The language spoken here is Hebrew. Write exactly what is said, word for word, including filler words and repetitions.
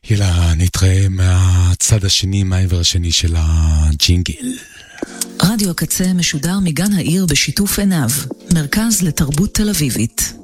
יאללה, נתראה מהצד השני, מהעבר השני של הג'ינגל. רדיו הקצה משודר מגן העיר בשיתוף עיניו, מרכז לתרבות תל אביבית.